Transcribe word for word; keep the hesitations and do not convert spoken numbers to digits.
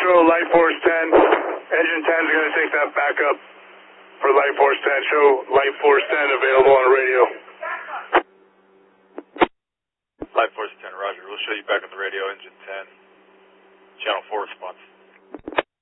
Central, Light Force ten. Engine ten is going to take that back up for Light Force ten. Show Light Force ten available on the radio. Light Force ten, roger. We'll show you back on the radio, engine ten. Channel four response.